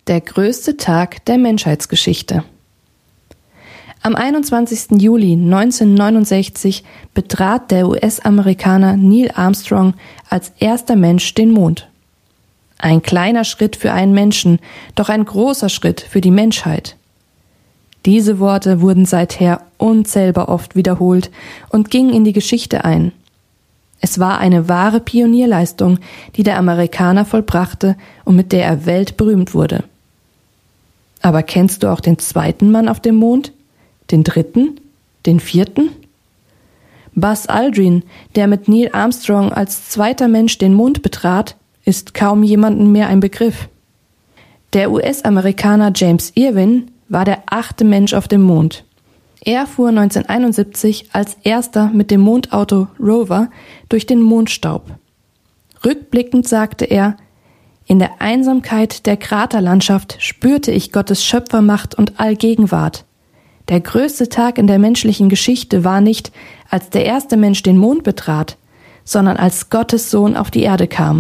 Der größte Tag der Menschheitsgeschichte. Am 21. Juli 1969 betrat der US-Amerikaner Neil Armstrong als erster Mensch den Mond. Ein kleiner Schritt für einen Menschen, doch ein großer Schritt für die Menschheit. Diese Worte wurden seither unzählbar oft wiederholt und gingen in die Geschichte ein. Es war eine wahre Pionierleistung, die der Amerikaner vollbrachte und mit der er weltberühmt wurde. Aber kennst du auch den zweiten Mann auf dem Mond? Den dritten? Den vierten? Buzz Aldrin, der mit Neil Armstrong als zweiter Mensch den Mond betrat, ist kaum jemandem mehr ein Begriff. Der US-Amerikaner James Irwin war der 8. Mensch auf dem Mond. Er fuhr 1971 als erster mit dem Mondauto Rover durch den Mondstaub. Rückblickend sagte er: In der Einsamkeit der Kraterlandschaft spürte ich Gottes Schöpfermacht und Allgegenwart. Der größte Tag in der menschlichen Geschichte war nicht, als der erste Mensch den Mond betrat, sondern als Gottes Sohn auf die Erde kam.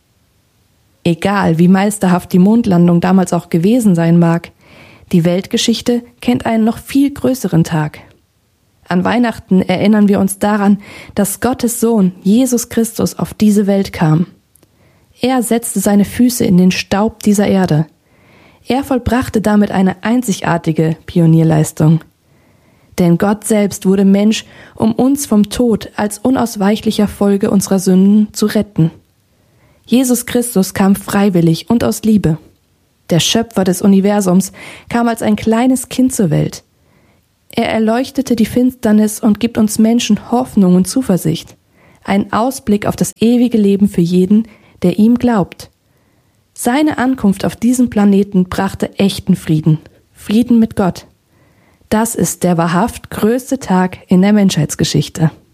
Egal, wie meisterhaft die Mondlandung damals auch gewesen sein mag, die Weltgeschichte kennt einen noch viel größeren Tag. An Weihnachten erinnern wir uns daran, dass Gottes Sohn, Jesus Christus, auf diese Welt kam. Er setzte seine Füße in den Staub dieser Erde. Er vollbrachte damit eine einzigartige Pionierleistung. Denn Gott selbst wurde Mensch, um uns vom Tod als unausweichlicher Folge unserer Sünden zu retten. Jesus Christus kam freiwillig und aus Liebe. Der Schöpfer des Universums kam als ein kleines Kind zur Welt. Er erleuchtete die Finsternis und gibt uns Menschen Hoffnung und Zuversicht. Ein Ausblick auf das ewige Leben für jeden, der ihm glaubt. Seine Ankunft auf diesem Planeten brachte echten Frieden. Frieden mit Gott. Das ist der wahrhaft größte Tag in der Menschheitsgeschichte.